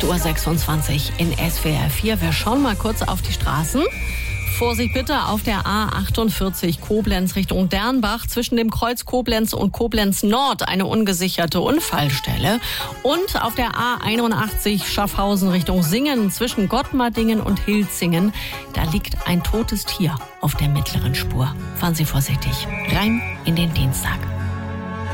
8:26 Uhr in SWR 4. Wir schauen mal kurz auf die Straßen. Vorsicht bitte auf der A48 Koblenz Richtung Dernbach. Zwischen dem Kreuz Koblenz und Koblenz Nord eine ungesicherte Unfallstelle. Und auf der A81 Schaffhausen Richtung Singen zwischen Gottmardingen und Hilzingen. Da liegt ein totes Tier auf der mittleren Spur. Fahren Sie vorsichtig rein in den Dienstag.